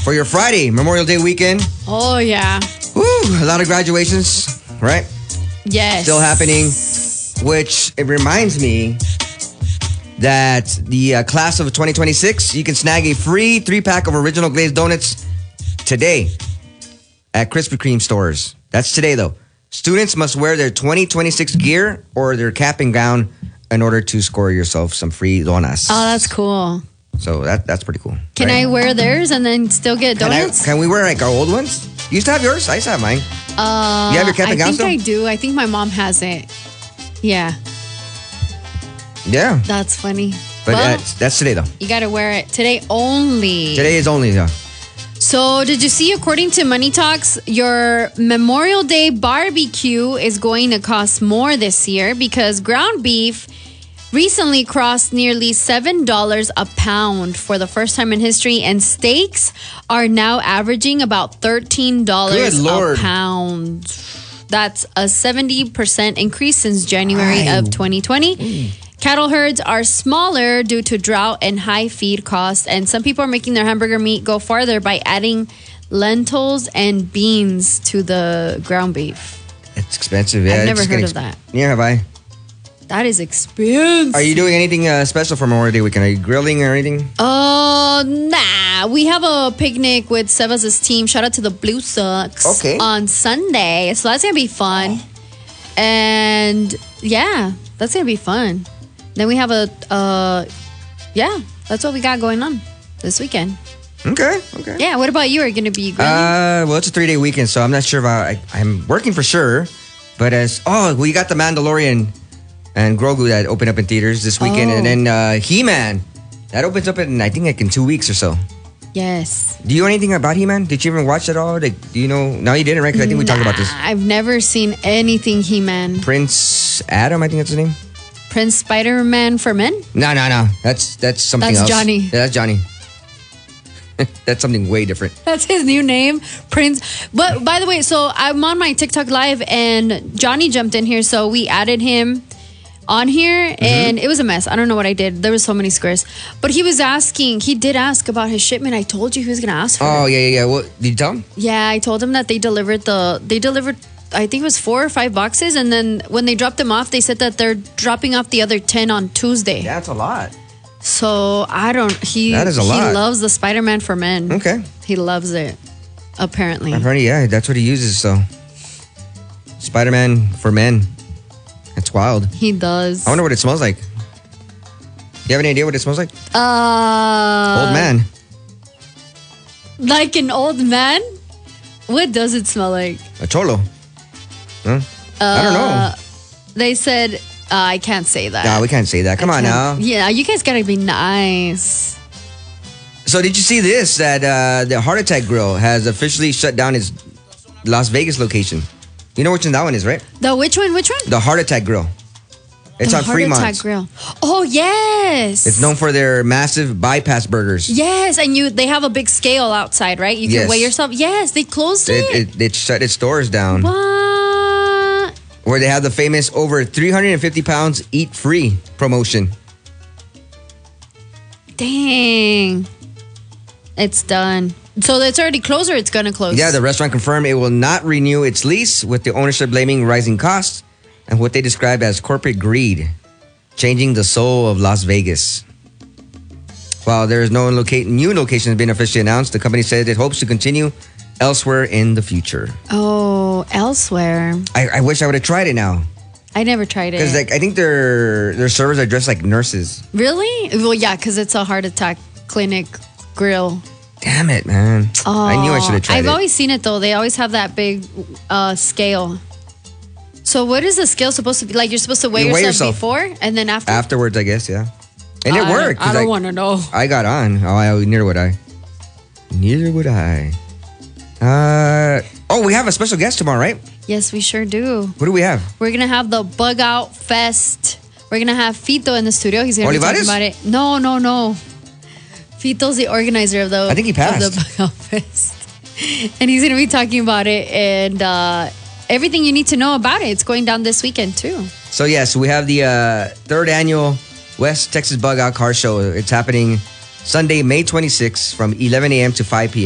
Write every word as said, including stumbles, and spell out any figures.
for your Friday, Memorial Day weekend. Oh, yeah. Woo, a lot of graduations, right? Yes. Still happening, which it reminds me that the uh, class of twenty twenty-six, you can snag a free three-pack of original glazed donuts today at Krispy Kreme stores. That's today, though. Students must wear their twenty twenty-six gear or their cap and gown in order to score yourself some free donuts. Oh, that's cool. So that that's pretty cool. Can right? I wear theirs and then still get donuts? Can, I, can we wear like our old ones? You used to have yours? I used to have mine. Uh, you have your cap and I gown think still? I do. I think my mom has it. Yeah. Yeah. That's funny. But well, that's, that's today, though. You got to wear it today only. Today is only, yeah. So, did you see, according to Money Talks, your Memorial Day barbecue is going to cost more this year because ground beef recently crossed nearly seven dollars a pound for the first time in history, and steaks are now averaging about thirteen dollars Good Lord. a pound. That's a seventy percent increase since January Aye. of twenty twenty. Mm. Cattle herds are smaller due to drought and high feed costs, and some people are making their hamburger meat go farther by adding lentils and beans to the ground beef. It's expensive, yeah. I've It's never just heard getting of that. exp- Yeah, have I? That is expensive. Are you doing anything uh, special for Memorial Day weekend? Are you grilling or anything? Uh, nah. We have a picnic with Sebas' team. Shout out to the Blue Sox. Okay. On Sunday. So that's going to be fun. And yeah, that's going to be fun. Then we have a, uh, yeah, that's what we got going on this weekend. Okay, okay. Yeah, what about you? Are you going to be grilling? Uh, well, it's a three-day weekend, so I'm not sure if I, I, I'm working for sure. But as, oh, well, you got The Mandalorian and Grogu that open up in theaters this weekend. Oh. And then uh, He-Man, that opens up in, I think, like in two weeks or so. Yes. Do you know anything about He-Man? Did you even watch it all? Like, do you know? No, you didn't, right? Because I think we talked about this. I've never seen anything He-Man. Prince Adam, I think that's his name. Prince Spider-Man for men? No, no, no. That's that's something That's else. Johnny. Yeah, that's Johnny. That's something way different. That's his new name, Prince. But by the way, so I'm on my TikTok live and Johnny jumped in here, so we added him on here, Mm-hmm. and it was a mess. I don't know what I did. There was so many squares, but he was asking. He did ask about his shipment. I told you he was gonna ask for Oh it. yeah, yeah, yeah. What did you tell him? Yeah, I told him that they delivered the. They delivered. I think it was four or five boxes, and then when they dropped them off, they said that they're dropping off the other ten on Tuesday. Yeah, that's a lot. So I don't. He That is a he lot. loves the Spider-Man for men. Okay. He loves it. Apparently. Apparently, yeah, that's what he uses. So, Spider-Man for men. It's wild. He does. I wonder what it smells like. You have any idea what it smells like? Uh, Old man. Like an old man? What does it smell like? A cholo. Huh? I don't know. They said, uh, I can't say that. Nah, we can't say that. Come I on now. can't- Yeah, you guys gotta be nice. So did you see this? That uh, the Heart Attack Grill has officially shut down its Las Vegas location. You know which one that one is, right? The which one? Which one? The Heart Attack Grill. It's the on Heart Fremont. Attack Grill. Oh yes. It's known for their massive bypass burgers. Yes, and you they have a big scale outside, right? You can Yes. weigh yourself. Yes, they closed it. It, it, it shut its doors down. What? Where they have the famous over three hundred fifty pounds eat free promotion. Dang. It's done. So it's already closed or it's gonna close? Yeah, the restaurant confirmed it will not renew its lease, with the ownership blaming rising costs and what they describe as corporate greed, changing the soul of Las Vegas. While there is no loca- new location has been officially announced, the company said it hopes to continue elsewhere in the future. Oh, elsewhere. I, I wish I would have tried it now, I never tried it. because like I think their their servers are dressed like nurses. Really? Well, yeah, because it's a heart attack clinic grill. Damn it, man! Oh, I knew I should have tried I've it. always seen it though. They always have that big uh, scale. So what is the scale supposed to be? Like you're supposed to weigh, You weigh yourself, yourself. before and then after? Afterwards, I guess, yeah. And it I- worked. 'cause I don't want to know. I got on. Oh, I, neither would I. Neither would I. Uh oh, we have a special guest tomorrow, right? Yes, we sure do. What do we have? We're gonna have the Bug Out Fest. We're gonna have Fito in the studio. He's gonna be talking Olivares? about it. No, no, no. Fito's the organizer of the. I think he of the passed. Bug Out Fest, and he's gonna be talking about it and uh, everything you need to know about it. It's going down this weekend too. So yes, we have the uh, third annual West Texas Bug Out Car Show. It's happening Sunday, May twenty-sixth from eleven a.m. to five p.m.